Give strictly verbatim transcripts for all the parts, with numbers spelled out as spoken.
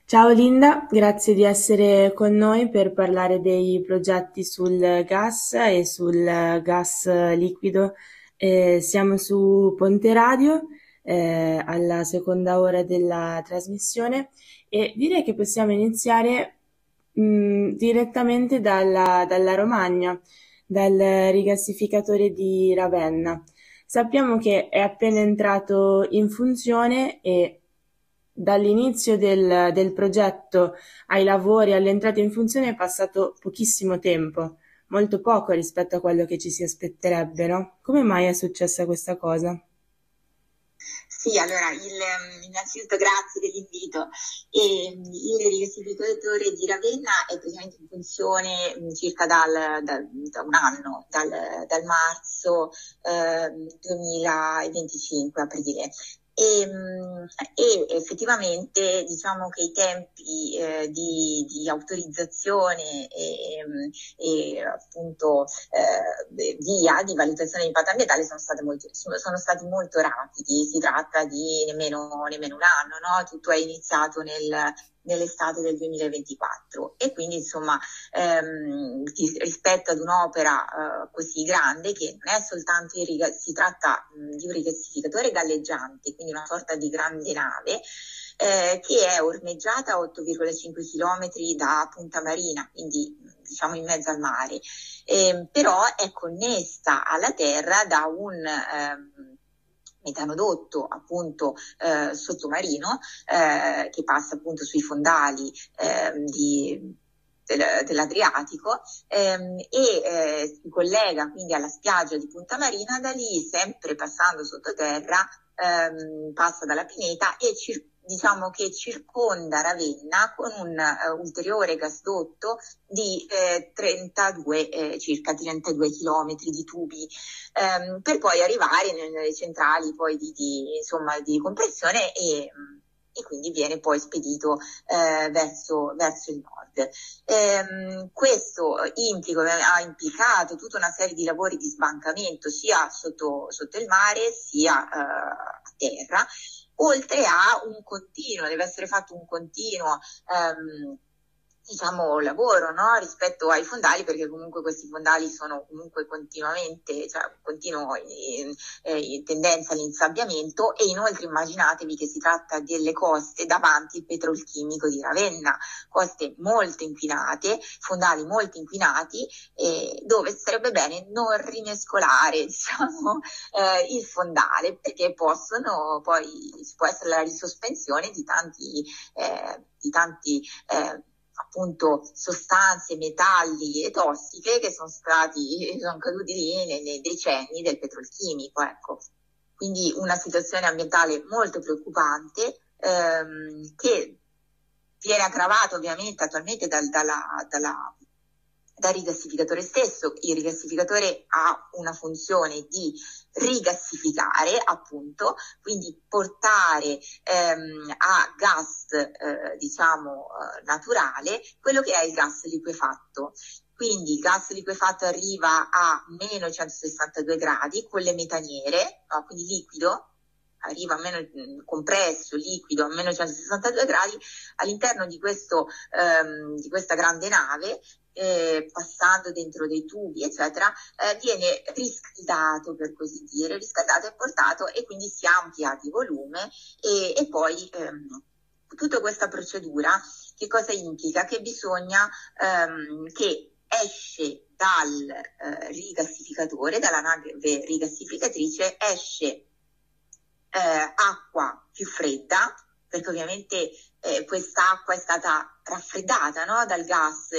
Ciao Linda, grazie di essere con noi per parlare dei progetti sul gas e sul gas liquido. Eh, siamo su Ponte Radio, eh, alla seconda ora della trasmissione e direi che possiamo iniziare mh, direttamente dalla, dalla Romagna, dal rigassificatore di Ravenna. Sappiamo che è appena entrato in funzione e dall'inizio del, del progetto ai lavori, all'entrata in funzione è passato pochissimo tempo, molto poco rispetto a quello che ci si aspetterebbe, no? Come mai è successa questa cosa? Sì, allora, il, ehm, innanzitutto grazie dell'invito. E, mm, il rigassificatore di Ravenna è praticamente in funzione mm, circa dal, dal- da un anno, dal, dal marzo ehm, duemilaventicinque, aprile. E, mm, e effettivamente diciamo che i tempi eh, di, di autorizzazione e, mm, e appunto eh, via di valutazione di impatto ambientale sono, state molto, sono, sono stati molto rapidi. Si tratta di nemmeno, nemmeno un anno, no? Tutto è iniziato nel, nell'estate del duemilaventiquattro e quindi insomma ehm, rispetto ad un'opera eh, così grande, che non è soltanto il riga- si tratta mh, di un rigassificatore galleggiante, quindi una sorta di grande nave eh, che è ormeggiata a otto virgola cinque chilometri da Punta Marina, quindi diciamo in mezzo al mare, eh, però è connessa alla terra da un ehm, metanodotto appunto eh, sottomarino eh, che passa appunto sui fondali eh, di, del, dell'Adriatico ehm, e eh, si collega quindi alla spiaggia di Punta Marina. Da lì, sempre passando sottoterra, ehm, passa dalla pineta e circonda diciamo che circonda Ravenna con un uh, ulteriore gasdotto di eh, trentadue, eh, circa trentadue chilometri di tubi, ehm, per poi arrivare nelle centrali poi di, di, insomma, di compressione e, e quindi viene poi spedito eh, verso, verso il nord. Ehm, questo implica, ha implicato tutta una serie di lavori di sbancamento sia sotto, sotto il mare sia eh, a terra, oltre a un continuo, deve essere fatto un continuo ehm, diciamo lavoro, no? Rispetto ai fondali, perché comunque questi fondali sono comunque continuamente, cioè continuo in, eh, in tendenza all'insabbiamento. E inoltre immaginatevi che si tratta delle coste davanti il petrolchimico di Ravenna, coste molto inquinate, fondali molto inquinati, eh, dove sarebbe bene non rimescolare diciamo eh, il fondale, perché possono poi ci può essere la risospensione di tanti eh, di tanti eh, appunto sostanze, metalli e tossiche che sono stati, sono caduti lì nei, nei decenni del petrolchimico, ecco. Quindi una situazione ambientale molto preoccupante ehm, che viene aggravata ovviamente attualmente dal, dalla, dalla dal rigassificatore stesso. Il rigassificatore ha una funzione di rigassificare, appunto, quindi portare ehm, a gas eh, diciamo eh, naturale quello che è il gas liquefatto. Quindi il gas liquefatto arriva a meno centosessantadue gradi con le metaniere, no? Quindi liquido, arriva a meno compresso, liquido a meno centosessantadue gradi all'interno di, questo, ehm, di questa grande nave. Eh, passando dentro dei tubi eccetera, eh, viene riscaldato, per così dire, riscaldato e portato, e quindi si amplia di volume e, e poi ehm, tutta questa procedura che cosa implica? Che bisogna ehm, che esce dal eh, rigassificatore, dalla nave rigassificatrice, esce eh, acqua più fredda, perché ovviamente eh, quest'acqua è stata raffreddata, no? Dal gas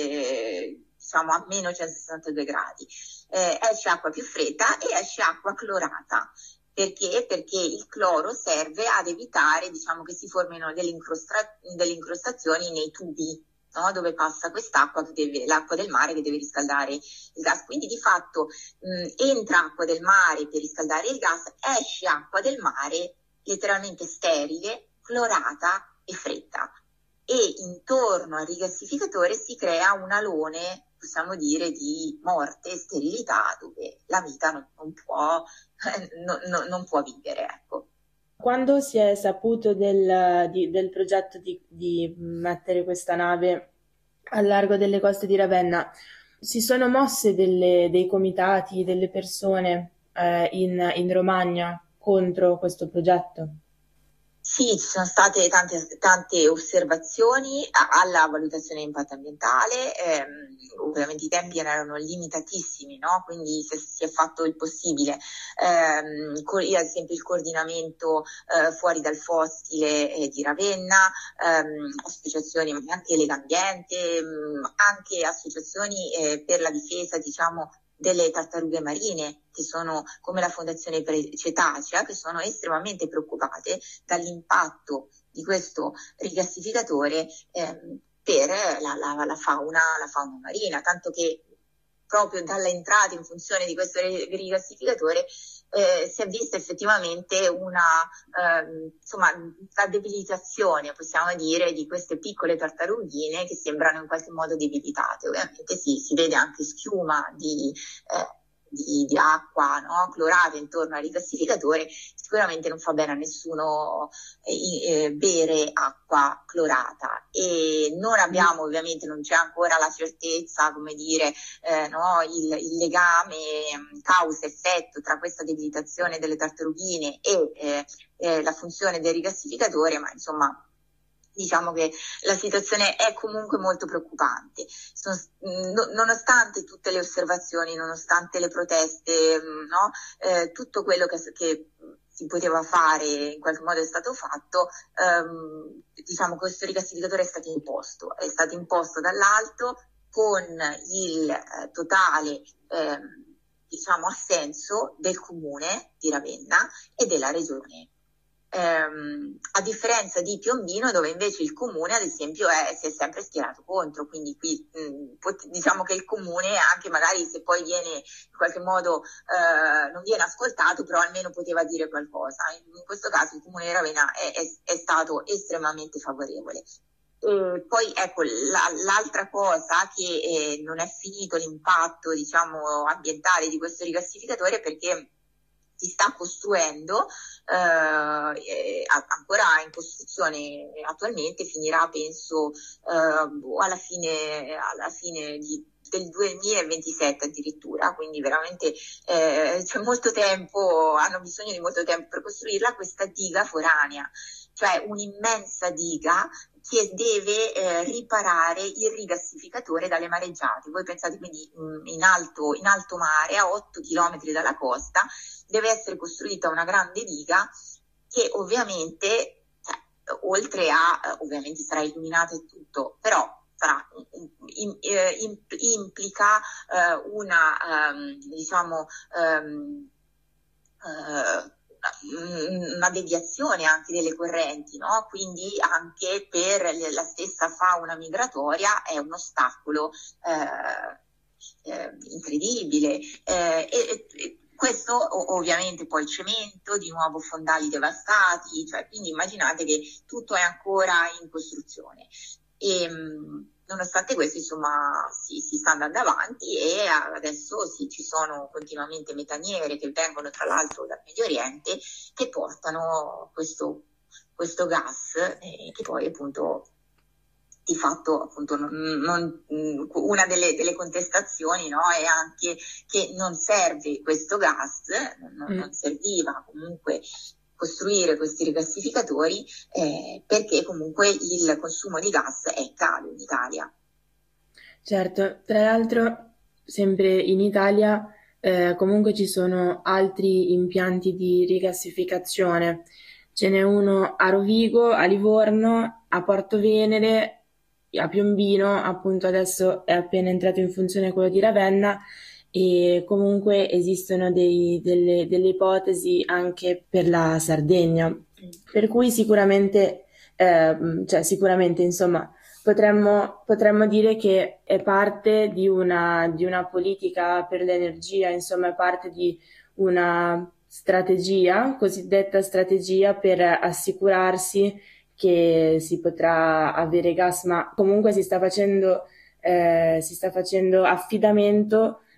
eh, diciamo a meno centosessantadue gradi, eh, esce acqua più fredda e esce acqua clorata. Perché? Perché il cloro serve ad evitare, diciamo, che si formino delle, incrostra- delle incrostazioni nei tubi, no? Dove passa quest'acqua, che deve, l'acqua del mare che deve riscaldare il gas. Quindi di fatto mh, entra acqua del mare per riscaldare il gas, esce acqua del mare letteralmente sterile, clorata e fredda. E intorno al rigassificatore si crea un alone, possiamo dire, di morte e sterilità, dove la vita non, non può, non, non, non può vivere, ecco. Quando si è saputo del, di- del progetto di, di mettere questa nave al largo delle coste di Ravenna, si sono mosse delle- dei comitati, delle persone eh, in, in Romagna contro questo progetto? Sì, ci sono state tante, tante osservazioni a- alla valutazione di impatto ambientale, ehm, ovviamente i tempi erano limitatissimi, no? Quindi si, si è fatto il possibile. Ehm, co- ad esempio il coordinamento eh, fuori dal fossile eh, di Ravenna, ehm, associazioni anche Legambiente, mh, anche associazioni eh, per la difesa, diciamo, delle tartarughe marine, che sono come la Fondazione Cetacea, che sono estremamente preoccupate dall'impatto di questo rigassificatore ehm, per la, la, la, fauna, la fauna marina, tanto che proprio dall'entrata in funzione di questo rigassificatore eh, si è vista effettivamente una, eh, insomma, la debilitazione, possiamo dire, di queste piccole tartarughine che sembrano in qualche modo debilitate. Ovviamente sì, si vede anche schiuma di, eh, di, di acqua, no? Clorata intorno al rigassificatore, sicuramente non fa bene a nessuno eh, eh, bere acqua clorata, e non abbiamo, ovviamente non c'è ancora la certezza, come dire, eh, no, il, il legame causa-effetto tra questa debilitazione delle tartarughine e eh, eh, la funzione del rigassificatore, ma insomma diciamo che la situazione è comunque molto preoccupante. Sono, no, nonostante tutte le osservazioni, nonostante le proteste, no, eh, tutto quello che, che si poteva fare in qualche modo è stato fatto, ehm, diciamo questo rigassificatore è stato imposto, è stato imposto dall'alto con il eh, totale eh, diciamo assenso del comune di Ravenna e della regione. Ehm, a differenza di Piombino, dove invece il comune ad esempio è, si è sempre schierato contro, quindi qui mh, pot- diciamo che il comune, anche magari se poi viene in qualche modo eh, non viene ascoltato, però almeno poteva dire qualcosa. In questo caso il comune di Ravenna è, è, è stato estremamente favorevole. E poi ecco la, l'altra cosa che eh, non è finito l'impatto diciamo ambientale di questo rigassificatore, perché si sta costruendo, eh, ancora in costruzione attualmente, finirà penso eh, alla fine, alla fine di, del duemilaventisette addirittura, quindi veramente eh, c'è molto tempo, hanno bisogno di molto tempo per costruirla, questa diga foranea, cioè un'immensa diga che deve eh, riparare il rigassificatore dalle mareggiate. Voi pensate quindi mh, in, alto, in alto mare, a otto chilometri dalla costa, deve essere costruita una grande diga che ovviamente, cioè, oltre a, eh, ovviamente sarà illuminata e tutto, però sarà, in, in, implica eh, una, um, diciamo, um, uh, una deviazione anche delle correnti, no? Quindi anche per la stessa fauna migratoria è un ostacolo eh, eh, incredibile. Eh, e, e questo ovviamente poi cemento, di nuovo fondali devastati, cioè, quindi immaginate che tutto è ancora in costruzione. E, nonostante questo, insomma, si, si sta andando avanti, e adesso sì, ci sono continuamente metaniere che vengono tra l'altro dal Medio Oriente, che portano questo, questo gas, eh, che poi appunto di fatto appunto non, non, una delle, delle contestazioni, no, è anche che non serve questo gas, non, non serviva comunque costruire questi rigassificatori eh, perché comunque il consumo di gas è calo in Italia. Certo, tra l'altro sempre in Italia eh, comunque ci sono altri impianti di rigassificazione. Ce n'è uno a Rovigo, a Livorno, a Porto Venere, a Piombino, appunto adesso è appena entrato in funzione quello di Ravenna, e comunque esistono dei- delle, delle ipotesi anche per la Sardegna, per cui sicuramente, eh, cioè sicuramente insomma potremmo, potremmo dire che è parte di una, di una politica per l'energia, insomma è parte di una strategia, cosiddetta strategia per assicurarsi che si potrà avere gas, ma comunque si sta facendo, eh, si sta facendo affidamento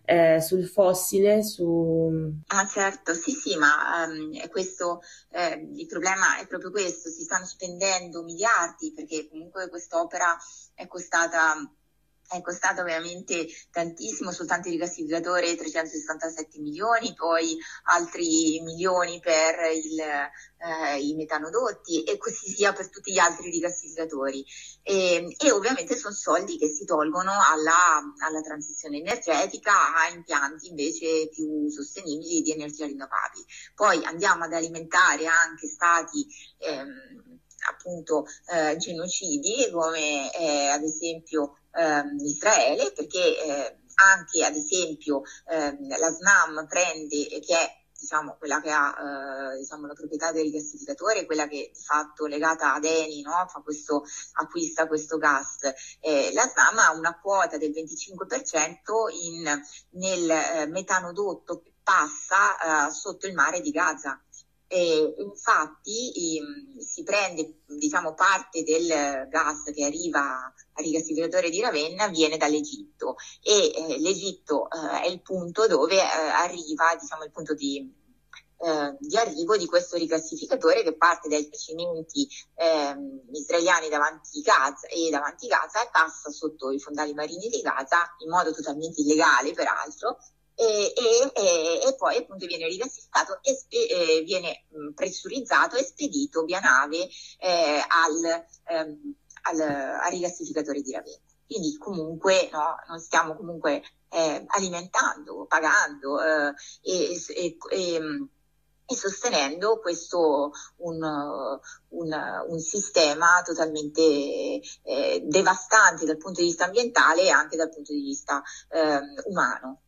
eh, sul fossile, su... Ah certo, sì sì, ma um, questo, eh, il problema è proprio questo, si stanno spendendo miliardi perché comunque quest'opera è costata... È costata veramente tantissimo, soltanto il rigassificatore trecentosessantasette milioni, poi altri milioni per il, eh, i metanodotti e così via per tutti gli altri rigassificatori. E, e ovviamente sono soldi che si tolgono alla, alla transizione energetica, a impianti invece più sostenibili di energia rinnovabile. Poi andiamo ad alimentare anche stati ehm, appunto eh, genocidi come eh, ad esempio ehm, Israele, perché eh, anche ad esempio ehm, la SNAM prende, che è diciamo quella che ha eh, diciamo la proprietà del rigassificatore, quella che di fatto legata ad Eni, no? Fa questo, acquista questo gas. Eh, la SNAM ha una quota del venticinque per cento in, nel eh, metanodotto che passa eh, sotto il mare di Gaza. E infatti ehm, si prende diciamo parte del gas che arriva al rigassificatore di Ravenna viene dall'Egitto e eh, l'Egitto eh, è il punto dove eh, arriva diciamo il punto di, eh, di arrivo di questo rigassificatore che parte dai giacimenti eh, israeliani davanti Gaza e davanti Gaza e passa sotto i fondali marini di Gaza in modo totalmente illegale peraltro. E, e, e poi appunto viene rigassificato e e viene mh, pressurizzato e spedito via nave eh, al, ehm, al, al rigassificatore di Ravenna. Quindi comunque no, non stiamo comunque eh, alimentando, pagando eh, e, e, e, e sostenendo questo un, un, un sistema totalmente eh, devastante dal punto di vista ambientale e anche dal punto di vista eh, umano.